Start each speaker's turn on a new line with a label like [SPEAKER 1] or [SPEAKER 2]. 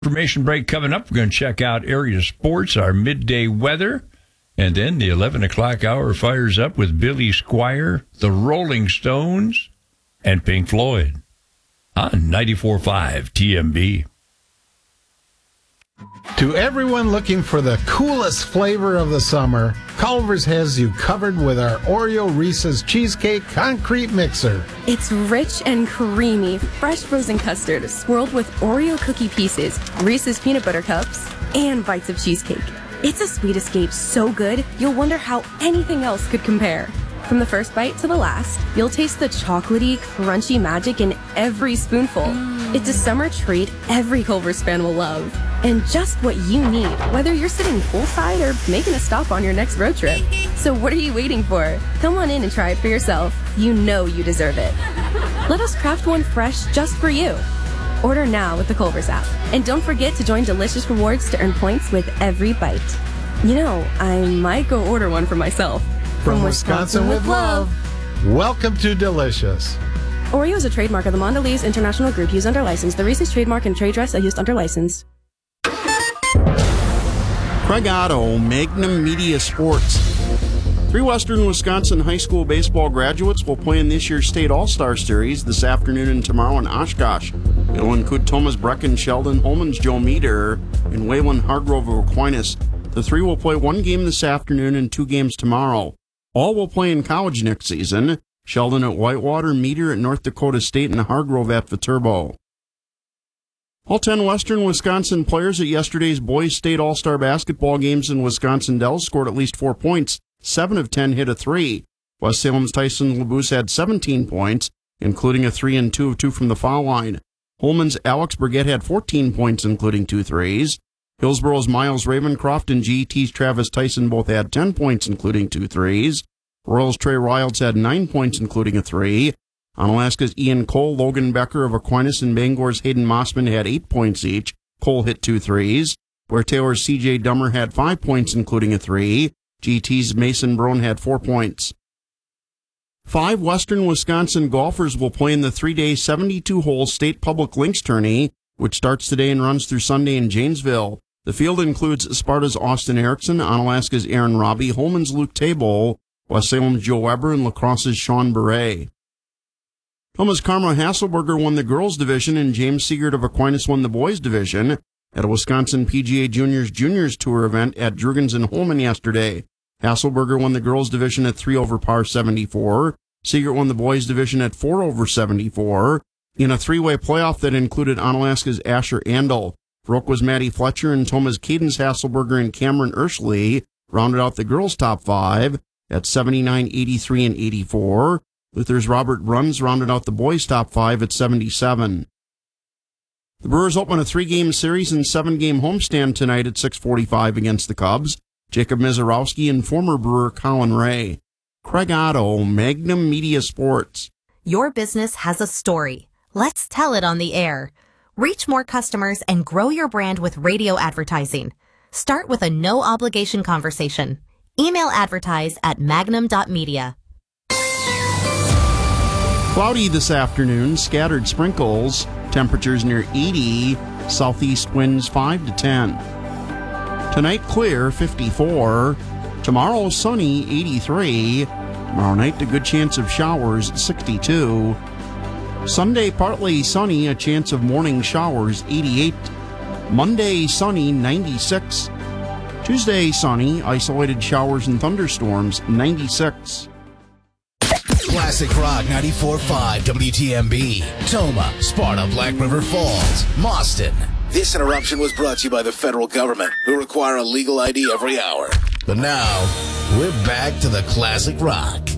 [SPEAKER 1] Information break coming up. We're going to check out area sports, our midday weather, and then the 11 o'clock hour fires up with Billy Squier, the Rolling Stones, and Pink Floyd on 94.5 TMB.
[SPEAKER 2] To everyone looking for the coolest flavor of the summer, Culver's has you covered with our Oreo Reese's Cheesecake Concrete Mixer.
[SPEAKER 3] It's rich and creamy, fresh frozen custard swirled with Oreo cookie pieces, Reese's peanut butter cups, and bites of cheesecake. It's a sweet escape so good, you'll wonder how anything else could compare. From the first bite to the last, you'll taste the chocolatey, crunchy magic in every spoonful. It's a summer treat every Culver's fan will love. And just what you need, whether you're sitting poolside or making a stop on your next road trip. So what are you waiting for? Come on in and try it for yourself. You know you deserve it. Let us craft one fresh just for you. Order now with the Culver's app. And don't forget to join Delicious Rewards to earn points with every bite. You know, I might go order one for myself.
[SPEAKER 2] From Wisconsin with love. Welcome to Delicious.
[SPEAKER 3] Oreo is a trademark of the Mondelez International Group used under license. The Reese's trademark and trade dress are used under license.
[SPEAKER 4] Craig Otto, Magnum Media Sports. 3 Western Wisconsin high school baseball graduates will play in this year's State All-Star Series this afternoon and tomorrow in Oshkosh. It'll include Thomas Brecken, Sheldon, Holman's Joe Meter, and Waylon Hargrove of Aquinas. The 3 will play 1 game this afternoon and 2 games tomorrow. All will play in college next season. Sheldon at Whitewater, Meter at North Dakota State, and Hargrove at Viterbo. All 10 Western Wisconsin players at yesterday's Boys State All-Star basketball games in Wisconsin Dells scored at least 4 points. 7 of 10 hit a 3. West Salem's Tyson LeBouse had 17 points, including a 3 and 2 of 2 from the foul line. Holman's Alex Burgett had 14 points, including 2 threes. Hillsboro's Miles Ravencroft and GET's Travis Tyson both had 10 points, including 2 threes. Royal's Trey Riles had 9 points, including a 3. Onalaska's Ian Cole, Logan Becker of Aquinas, and Bangor's Hayden Mossman had 8 points each. Cole hit 2 threes. Where Taylor's CJ Dummer had 5 points, including a 3. GT's Mason Brown had 4 points. 5 Western Wisconsin golfers will play in the 3-day 72-hole State Public Links Tourney, which starts today and runs through Sunday in Janesville. The field includes Sparta's Austin Erickson, Onalaska's Aaron Robbie, Holman's Luke Table, West Salem's Joe Weber, and La Crosse's Sean Beret. Thomas Karma Hasselberger won the girls' division, and James Siegert of Aquinas won the boys' division at a Wisconsin PGA Juniors Tour event at Juergens and Holman yesterday. Hasselberger won the girls' division at 3 over par 74. Siegert won the boys' division at 4 over 74. In a 3-way playoff that included Onalaska's Asher Andel, Roqua's Maddie Fletcher and Thomas Cadence Hasselberger and Cameron Urshley rounded out the girls' top 5 at 79, 83, and 84. Luther's Robert Bruns rounded out the boys' top 5 at 77. The Brewers open a 3-game series and 7-game homestand tonight at 6:45 against the Cubs. Jacob Mizorowski and former Brewer Colin Ray. Craig Otto, Magnum Media Sports.
[SPEAKER 5] Your business has a story. Let's tell it on the air. Reach more customers and grow your brand with radio advertising. Start with a no-obligation conversation. Email advertise at magnum.media.
[SPEAKER 4] Cloudy this afternoon, scattered sprinkles, temperatures near 80, southeast winds 5 to 10. Tonight clear, 54. Tomorrow sunny, 83. Tomorrow night a good chance of showers, 62. Sunday partly sunny, a chance of morning showers, 88. Monday sunny, 96. Tuesday sunny, isolated showers and thunderstorms, 96.
[SPEAKER 6] Classic Rock 94.5 WTMB. Toma, Sparta, Black River Falls, Mauston. This interruption was brought to you by the federal government, who require a legal ID every hour. But now, we're back to the Classic Rock.